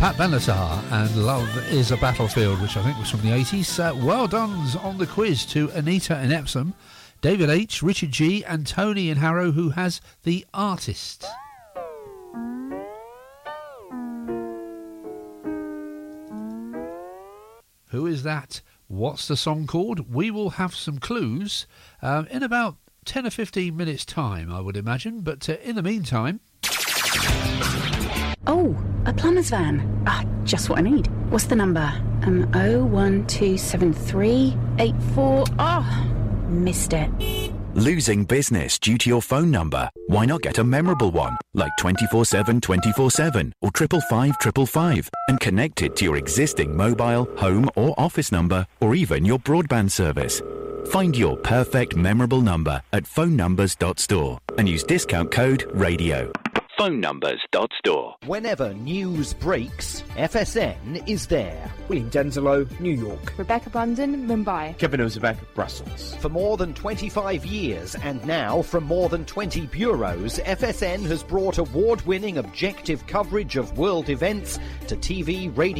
Pat Benatar and Love is a Battlefield, which I think was from the 80s. Well done on the quiz to Anita in Epsom, David H, Richard G and Tony in Harrow, who has The Artist. Who is that? What's the song called? We will have some clues in about 10 or 15 minutes' time, I would imagine. But in the meantime... Oh, a plumber's van. Just what I need. What's the number? 0127384. Missed it. Losing business due to your phone number? Why not get a memorable one, like 24/7 24/7 or 555 555, and connect it to your existing mobile, home or office number, or even your broadband service. Find your perfect memorable number at phonenumbers.store and use discount code RADIO. phonenumbers.store. Whenever news breaks, FSN is there. William Denzelo, New York. Rebecca Bunden, Mumbai. Kevin Ozebek, Brussels. For more than 25 years, and now from more than 20 bureaus, FSN has brought award-winning objective coverage of world events to TV, radio,